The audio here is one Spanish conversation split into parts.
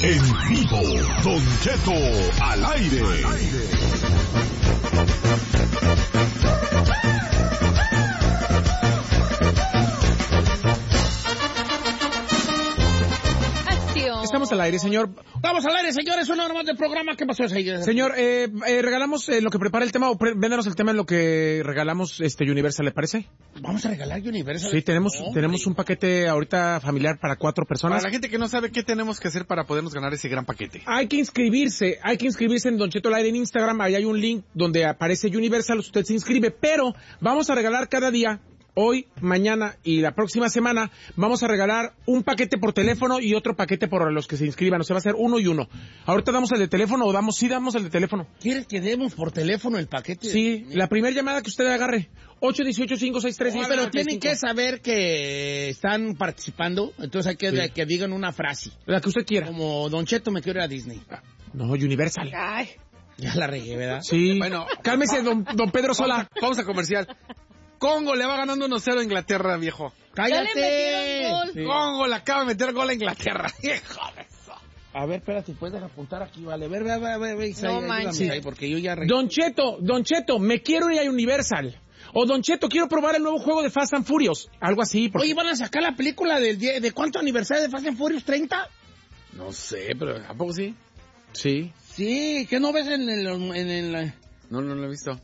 En vivo, Don Cheto al aire. Estamos al aire, señor. Estamos al aire, señores, una hora más del programa. ¿Qué pasó, señor? Señor, regalamos lo que prepara el tema, o véndanos el tema en lo que regalamos Universal, ¿le parece? Vamos a regalar Universal. Sí, tenemos un paquete ahorita familiar para 4 personas. Para la gente que no sabe qué tenemos que hacer para podernos ganar ese gran paquete. Hay que inscribirse en Don Cheto al aire en Instagram. Ahí hay un link donde aparece Universal, usted se inscribe, pero vamos a regalar cada día. Hoy, mañana y la próxima semana vamos a regalar un paquete por teléfono y otro paquete por los que se inscriban. O sea, va a ser uno y uno. Ahorita damos el de teléfono o damos el de teléfono. ¿Quieres que demos por teléfono el paquete? Sí, la primera llamada que usted agarre. 818-563-10. Pero tienen que saber que están participando, entonces hay que digan una frase. La que usted quiera. Como Don Cheto me quiero ir a Disney. No, Universal. Ay. Ya la regué, ¿verdad? Sí. Bueno, cálmese, don Pedro Sola. Vamos a comercial. Congo le va ganando 1-0 a Inglaterra, viejo. ¡Cállate! Sí. Congo le acaba de meter gol a Inglaterra. ¡Hijo de eso! A ver, espérate, puedes apuntar aquí, vale. A ver, No manches. ahí, porque yo ya regué. Don Cheto, me quiero ir a Universal. O Don Cheto, quiero probar el nuevo juego de Fast and Furious. Algo así. Porque... Oye, ¿van a sacar la película de cuánto aniversario de Fast and Furious? ¿30? No sé, pero ¿a poco sí? Sí. Sí, ¿qué no ves en el... No lo he visto.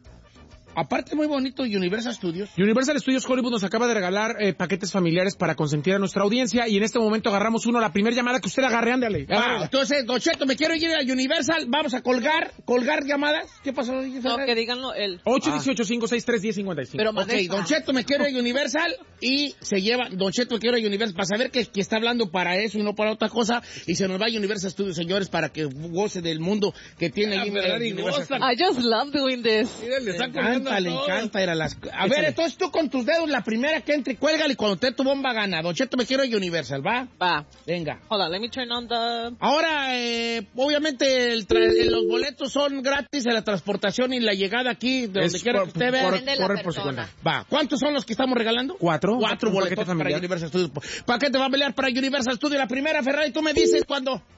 Aparte, muy bonito, Universal Studios. Universal Studios Hollywood nos acaba de regalar paquetes familiares para consentir a nuestra audiencia y en este momento agarramos uno, la primera llamada que usted agarre, ándale. Entonces, Don Cheto, me quiero ir a Universal, vamos a colgar llamadas. ¿Qué pasó? No, que díganlo él. 818-563-1055. Pero Ok, Don Cheto, me quiero ir a Universal y se lleva, Don Cheto, me quiero ir a Universal para saber que está hablando para eso y no para otra cosa y se nos va a Universal Studios, señores, para que goce del mundo que tiene ahí. I just love doing this. Le encanta ir a las... A ver, entonces tú con tus dedos, la primera que entre, cuélgale y cuando te tu bomba gana. Don Cheto, me quiero ir a Universal, ¿va? Va. Venga. Hold on, let me turn on the... Ahora, obviamente, los boletos son gratis en la transportación y la llegada aquí, de donde quiera que usted vea. Corre por su cuenta. Va. ¿Cuántos son los que estamos regalando? 4. 4 boletos para Universal Studios. ¿Para qué te va a pelear para Universal Studios? La primera, Ferrari, tú me dices cuándo.